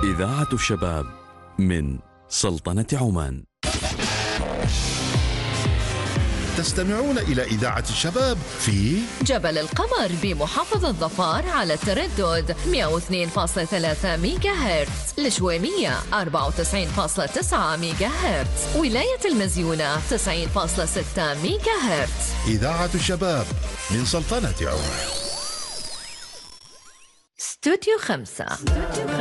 إذاعة الشباب من سلطنة عمان. تستمعون إلى إذاعة الشباب في جبل القمر بمحافظة ظفار على التردد 102.3 ميجا هرتز، الشويمية 94.9 ميجا هرتز، ولاية المزيونة 90.6 ميجا هرتز. إذاعة الشباب من سلطنة عمان. استوديو 5.